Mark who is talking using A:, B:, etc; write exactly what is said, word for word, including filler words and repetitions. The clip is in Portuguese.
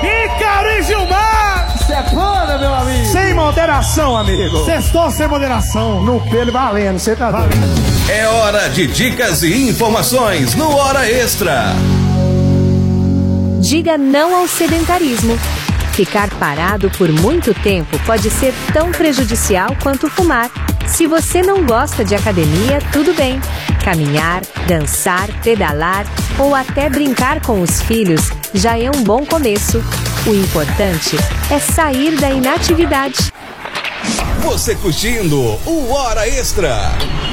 A: Ícaro e Gilmar!
B: Sepana, meu amigo!
C: Sem moderação, amigo!
A: Sextou sem moderação!
C: No pelo valendo, você tá doido.
D: É hora de dicas e informações no Hora Extra.
E: Diga não ao sedentarismo. Ficar parado por muito tempo pode ser tão prejudicial quanto fumar. Se você não gosta de academia, tudo bem. Caminhar, dançar, pedalar ou até brincar com os filhos já é um bom começo. O importante é sair da inatividade.
D: Você curtindo o Hora Extra.